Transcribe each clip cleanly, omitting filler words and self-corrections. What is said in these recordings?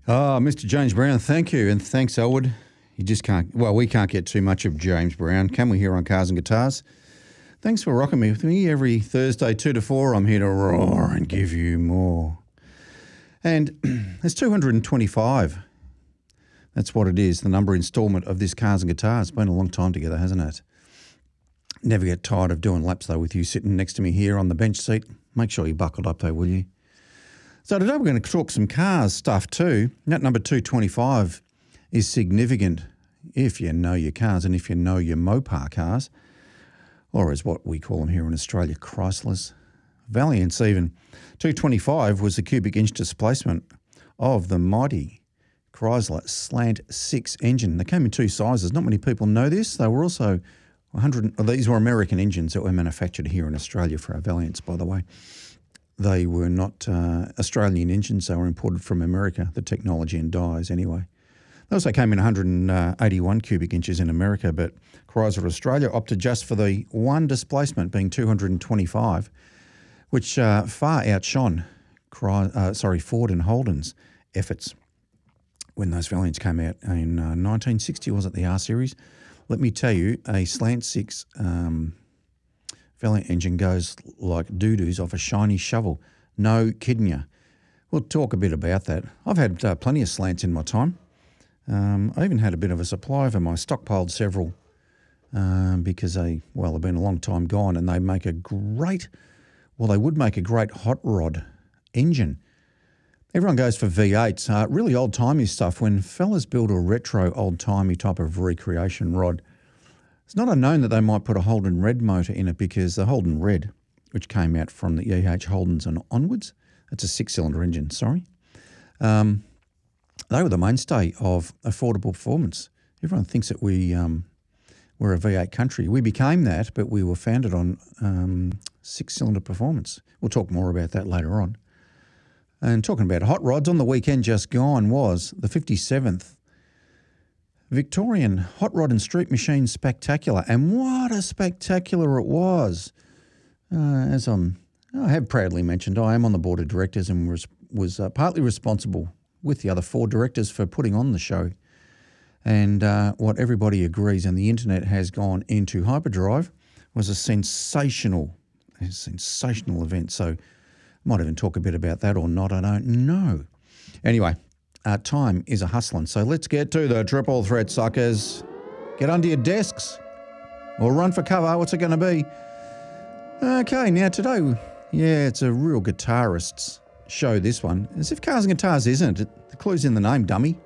Oh, Mr. James Brown, thank you. And thanks, Elwood. You just can't, well, we can't get too much of James Brown, can we, here on Cars and Guitars? Thanks for rocking me with me every Thursday, 2 to 4. I'm here to roar and give you more. And it's 225. That's what it is, the number instalment of this Cars and Guitars. It's been a long time together, hasn't it? Never get tired of doing laps, though, with you sitting next to me here on the bench seat. Make sure you're buckled up, though, will you? So today we're going to talk some cars stuff too. That number 225 is significant if you know your cars and if you know your Mopar cars, or as what we call them here in Australia, Chryslers, Valiants even. 225 was the cubic inch displacement of the mighty Chrysler Slant 6 engine. They came in two sizes. Not many people know this. They were also these were American engines that were manufactured here in Australia for our Valiants, by the way. They were not Australian engines. They were imported from America, the technology and dies anyway. They also came in 181 cubic inches in America, but Chrysler Australia opted just for the one displacement, being 225, which far outshone Ford and Holden's efforts when those Valiants came out in 1960, was it the R Series? Let me tell you, a Slant 6 Valiant engine goes like doo-doos off a shiny shovel. No kidding you. We'll talk a bit about that. I've had plenty of Slants in my time. I even had a bit of a supply of them. I stockpiled several because they've been a long time gone, and they make they would make a great hot rod engine. Everyone goes for V8s, really old-timey stuff. When fellas build a retro old-timey type of recreation rod, it's not unknown that they might put a Holden Red motor in it, because the Holden Red, which came out from the EH Holdens and onwards, that's a six-cylinder engine, they were the mainstay of affordable performance. Everyone thinks that we're a V8 country. We became that, but we were founded on six-cylinder performance. We'll talk more about that later on. And talking about hot rods, on the weekend just gone was the 57th Victorian Hot Rod and Street Machine Spectacular, and what a spectacular it was. As I have proudly mentioned, I am on the board of directors and was partly responsible with the other four directors for putting on the show. And what everybody agrees, and the internet has gone into hyperdrive, was a sensational event. So I might even talk a bit about that or not, I don't know. Anyway, time is a hustling, so let's get to the triple threat, suckers. Get under your desks or run for cover. What's it going to be? Okay, now today, it's a real guitarist's show, this one. As if Cars and Guitars isn't. The clue's in the name, dummy.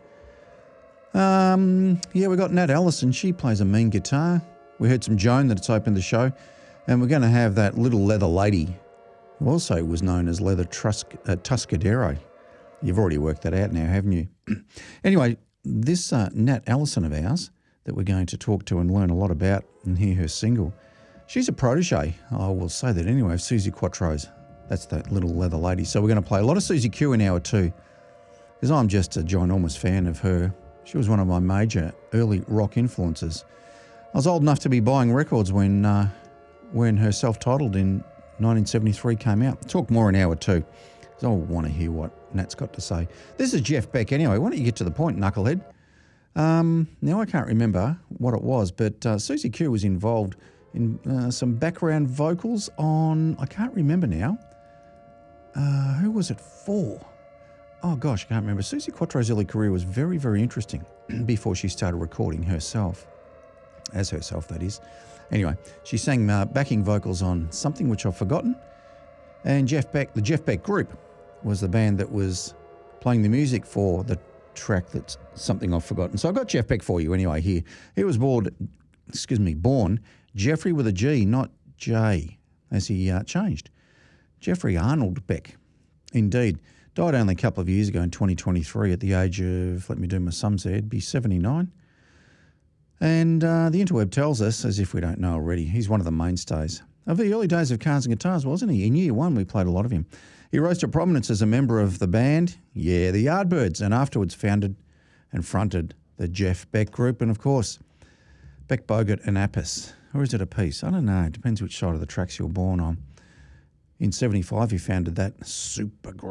We got Nat Allison. She plays a mean guitar. We heard some Joan that's opened the show. And we're going to have that little leather lady, who also was known as Leather Tuscadero. You've already worked that out now, haven't you? Anyway, this Nat Allison of ours that we're going to talk to and learn a lot about and hear her single, she's a protege, I will say that anyway, of Suzi Quatro's. That's that little leather lady. So we're going to play a lot of Suzi Q in hour two, because I'm just a ginormous fan of her. She was one of my major early rock influences. I was old enough to be buying records when her self-titled in 1973 came out. Talk more in hour two, because I want to hear what Nat's got to say. This is Jeff Beck anyway. Why don't you get to the point, knucklehead? Now I can't remember what it was, but Suzi Q was involved in some background vocals on, I can't remember now. Who was it for? Oh gosh, I can't remember. Suzi Quatro's early career was very, very interesting before she started recording herself. As herself, that is. Anyway, she sang backing vocals on something which I've forgotten. And Jeff Beck, the Jeff Beck Group, was the band that was playing the music for the track that's something I've forgotten. So I've got Jeff Beck for you anyway here. He was born Jeffrey with a G, not J, as he changed. Jeffrey Arnold Beck, indeed. Died only a couple of years ago in 2023 at the age of, let me do my sums there, it'd be 79. And the interweb tells us, as if we don't know already, he's one of the mainstays of the early days of Cars and Guitars, wasn't he? In year one, we played a lot of him. He rose to prominence as a member of the band, the Yardbirds, and afterwards founded and fronted the Jeff Beck Group, and of course, Beck, Bogart and Appice. Or is it a piece? I don't know. It depends which side of the tracks you're born on. In 75, he founded that super group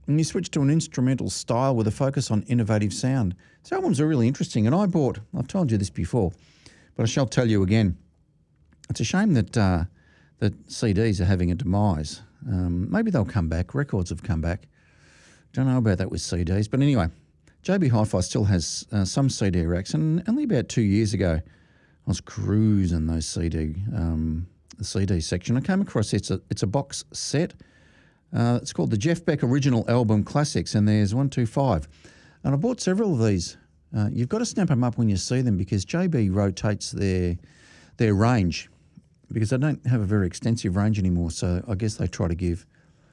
and you switch to an instrumental style with a focus on innovative sound. This album's really interesting, and I've told you this before, but I shall tell you again. It's a shame that that CDs are having a demise. Maybe they'll come back. Records have come back. Don't know about that with CDs, but anyway, JB Hi-Fi still has some CD racks, and only about 2 years ago, I was cruising those the CD section. I came across it's a box set. It's called the Jeff Beck Original Album Classics, and there's 1, 2, 5. And I bought several of these. You've got to snap them up when you see them because JB rotates their range because they don't have a very extensive range anymore. So I guess they try to give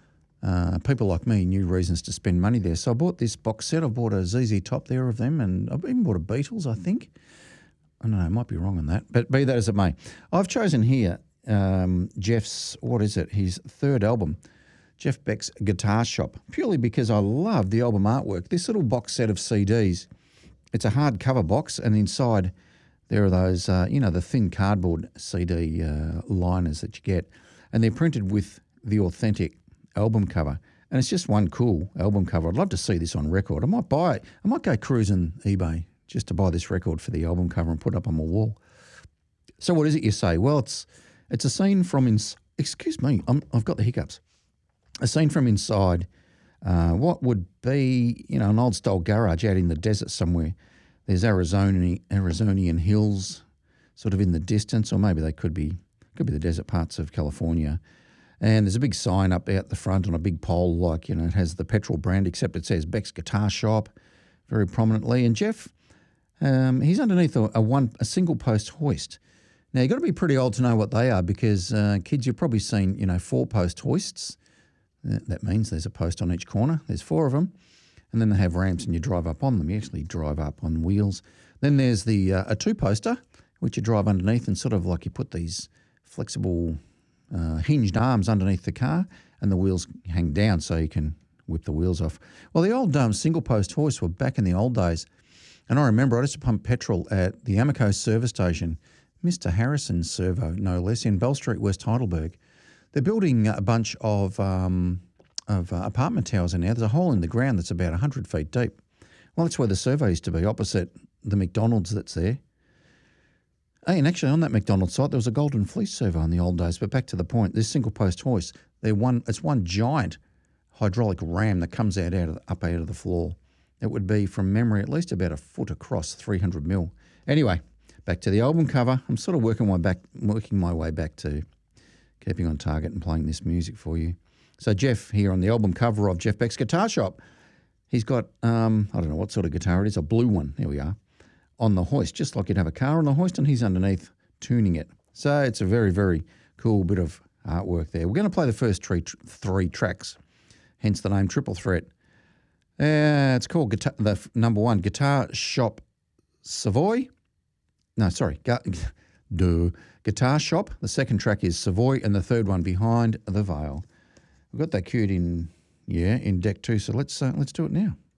people like me new reasons to spend money there. So I bought this box set. I bought a ZZ Top there of them, and I've even bought a Beatles, I think. I don't know, I might be wrong on that, but be that as it may. I've chosen here Jeff's, his third album, Jeff Beck's Guitar Shop, purely because I love the album artwork. This little box set of CDs, it's a hardcover box, and inside there are those, the thin cardboard CD liners that you get, and they're printed with the authentic album cover. And it's just one cool album cover. I'd love to see this on record. I might buy it. I might go cruising eBay just to buy this record for the album cover and put it up on my wall. So what is it you say? Well, it's a scene from excuse me, I've got the hiccups. A scene from inside what would be, an old-style garage out in the desert somewhere. There's Arizonian hills sort of in the distance, or maybe they could be the desert parts of California. And there's a big sign up out the front on a big pole, it has the petrol brand, except it says Beck's Guitar Shop very prominently. And Jeff, he's underneath a single-post hoist. Now, you've got to be pretty old to know what they are because, kids, you've probably seen, 4-post hoists. That means there's a post on each corner. There's 4 of them. And then they have ramps and you drive up on them. You actually drive up on wheels. Then there's a 2-poster, which you drive underneath and sort of like you put these flexible hinged arms underneath the car and the wheels hang down so you can whip the wheels off. Well, the old single-post hoists were back in the old days. And I remember I used to pump petrol at the Amoco service station, Mr. Harrison's Servo, no less, in Bell Street, West Heidelberg. They're building a bunch of apartment towers in there. There's a hole in the ground that's about 100 feet deep. Well, that's where the servo used to be, opposite the McDonald's that's there. Hey, and actually on that McDonald's site, there was a Golden Fleece servo in the old days. But back to the point, this single-post hoist, it's one giant hydraulic ram that comes out of the floor. It would be, from memory, at least about a foot across, 300 mil. Anyway, back to the album cover. I'm sort of working my way back to keeping on target and playing this music for you. So Jeff here on the album cover of Jeff Beck's Guitar Shop, he's got, I don't know what sort of guitar it is, a blue one, there we are, on the hoist, just like you'd have a car on the hoist, and he's underneath tuning it. So it's a very, very cool bit of artwork there. We're going to play the first three tracks, hence the name Triple Threat. It's called the number one, Guitar Shop Savoy. No, sorry, Guitar Shop. The second track is Savoy, and the third one, Behind the Veil. We've got that cued in deck 2, so let's do it now.